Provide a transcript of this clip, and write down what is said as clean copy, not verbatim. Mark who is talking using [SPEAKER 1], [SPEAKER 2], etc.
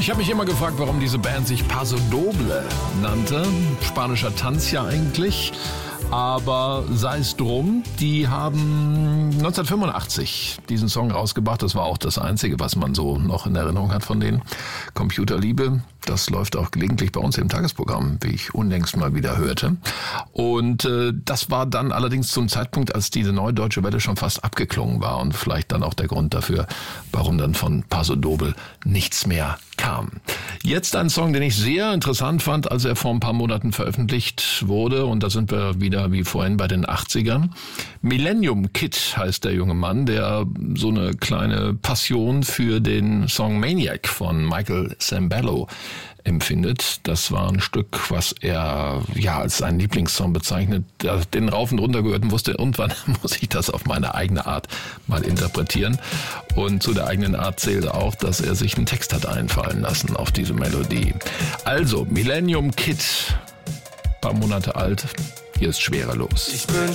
[SPEAKER 1] Ich habe mich immer gefragt, warum diese Band sich Paso Doble nannte. Spanischer Tanz ja eigentlich. Aber sei es drum, die haben 1985 diesen Song rausgebracht. Das war auch das Einzige, was man so noch in Erinnerung hat von denen. Computerliebe, das läuft auch gelegentlich bei uns im Tagesprogramm, wie ich unlängst mal wieder hörte. Und das war dann allerdings zum Zeitpunkt, als diese Neue Deutsche Welle schon fast abgeklungen war. Und vielleicht dann auch der Grund dafür, warum dann von Paso Doble nichts mehr kam. Jetzt ein Song, den ich sehr interessant fand, als er vor ein paar Monaten veröffentlicht wurde. Und da sind wir wieder wie vorhin bei den 80ern. Millennium Kid heißt der junge Mann, der so eine kleine Passion für den Song Maniac von Michael Sembello empfindet. Das war ein Stück, was er als seinen Lieblingssong bezeichnet, den rauf und runter gehört und wusste, irgendwann muss ich das auf meine eigene Art mal interpretieren. Und zu der eigenen Art zählt auch, dass er sich einen Text hat einfallen lassen auf diese Melodie. Also, Millennium Kid, paar Monate alt, hier ist Schwerelos.
[SPEAKER 2] Ich bin